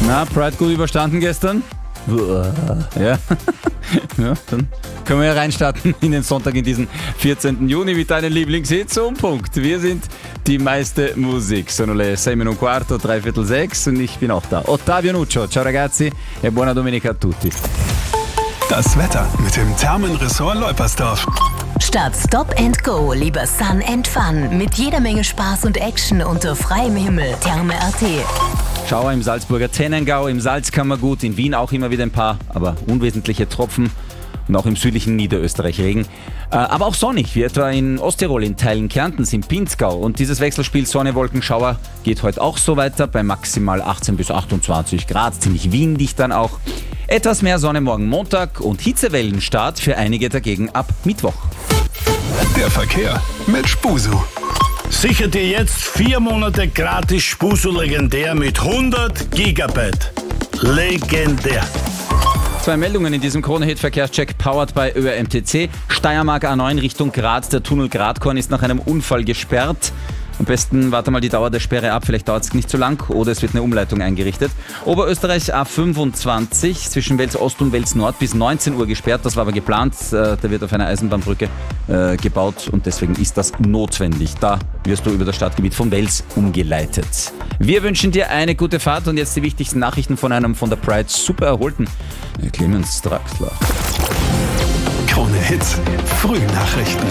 Na, Pride gut überstanden gestern? Ja. Ja, dann können wir ja reinstarten in den Sonntag, in diesen 14. Juni mit deinen Lieblingshits um Punkt. Wir sind die meiste Musik. Sono le 6:15, 5:45 und ich bin auch da. Ottavio Nuccio. Ciao ragazzi e buona domenica a tutti. Das Wetter mit dem Thermenressort Leupersdorf. Statt Stop and Go lieber Sun and Fun mit jeder Menge Spaß und Action unter freiem Himmel. Therme.at. Schauer im Salzburger Tennengau, im Salzkammergut, in Wien auch immer wieder ein paar, aber unwesentliche Tropfen und auch im südlichen Niederösterreich Regen. Aber auch sonnig, wie etwa in Osttirol, in Teilen Kärntens, im Pinzgau. Und dieses Wechselspiel Sonne, Wolken, Schauer geht heute auch so weiter bei maximal 18 bis 28 Grad, ziemlich windig dann auch. Etwas mehr Sonne morgen Montag und Hitzewellenstart für einige dagegen ab Mittwoch. Der Verkehr mit Spusu. Sichert ihr jetzt 4 Monate gratis Spusu legendär mit 100 Gigabyte. Legendär. 2 Meldungen in diesem Krone-Hit-Verkehrscheck powered by ÖRMTC. Steiermark A9 Richtung Graz. Der Tunnel Gradkorn ist nach einem Unfall gesperrt. Am besten warte mal die Dauer der Sperre ab, vielleicht dauert es nicht zu lang oder es wird eine Umleitung eingerichtet. Oberösterreich A25 zwischen Wels Ost und Wels Nord bis 19 Uhr gesperrt, das war aber geplant. Da wird auf einer Eisenbahnbrücke gebaut und deswegen ist das notwendig. Da wirst du über das Stadtgebiet von Wels umgeleitet. Wir wünschen dir eine gute Fahrt und jetzt die wichtigsten Nachrichten von einem von der Pride super erholten Clemens Draxler. Krone Hits, Frühnachrichten.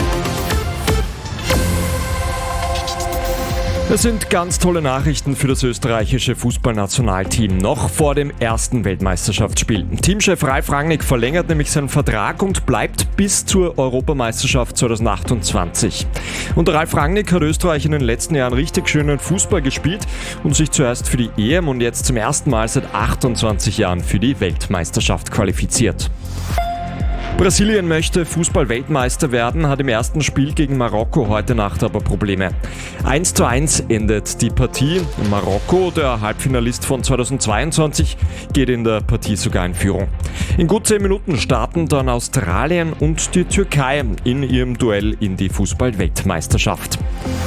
Das sind ganz tolle Nachrichten für das österreichische Fußballnationalteam noch vor dem ersten Weltmeisterschaftsspiel. Teamchef Ralf Rangnick verlängert nämlich seinen Vertrag und bleibt bis zur Europameisterschaft 2028. Unter Ralf Rangnick hat Österreich in den letzten Jahren richtig schönen Fußball gespielt und sich zuerst für die EM und jetzt zum ersten Mal seit 28 Jahren für die Weltmeisterschaft qualifiziert. Brasilien möchte Fußball-Weltmeister werden, hat im ersten Spiel gegen Marokko heute Nacht aber Probleme. 1:1 endet die Partie. Marokko, der Halbfinalist von 2022, geht in der Partie sogar in Führung. In gut 10 Minuten starten dann Australien und die Türkei in ihrem Duell in die Fußball-Weltmeisterschaft.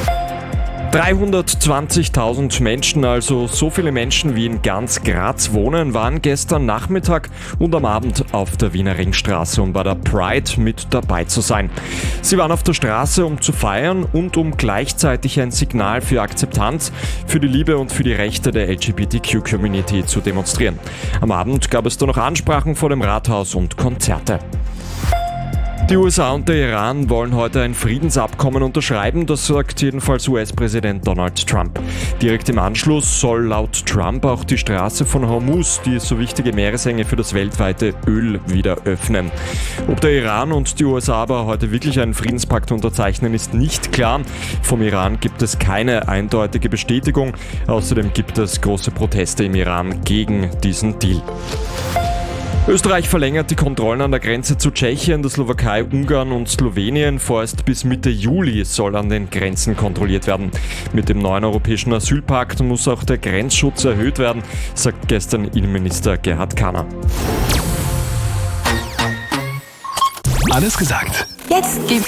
320.000 Menschen, also so viele Menschen wie in ganz Graz wohnen, waren gestern Nachmittag und am Abend auf der Wiener Ringstraße, um bei der Pride mit dabei zu sein. Sie waren auf der Straße, um zu feiern und um gleichzeitig ein Signal für Akzeptanz, für die Liebe und für die Rechte der LGBTQ-Community zu demonstrieren. Am Abend gab es dann noch Ansprachen vor dem Rathaus und Konzerte. Die USA und der Iran wollen heute ein Friedensabkommen unterschreiben, das sagt jedenfalls US-Präsident Donald Trump. Direkt im Anschluss soll laut Trump auch die Straße von Hormuz, die so wichtige Meeresenge für das weltweite Öl, wieder öffnen. Ob der Iran und die USA aber heute wirklich einen Friedenspakt unterzeichnen, ist nicht klar. Vom Iran gibt es keine eindeutige Bestätigung. Außerdem gibt es große Proteste im Iran gegen diesen Deal. Österreich verlängert die Kontrollen an der Grenze zu Tschechien, der Slowakei, Ungarn und Slowenien. Vorerst bis Mitte Juli soll an den Grenzen kontrolliert werden. Mit dem neuen europäischen Asylpakt muss auch der Grenzschutz erhöht werden, sagt gestern Innenminister Gerhard Kahner. Alles gesagt. Jetzt gibt's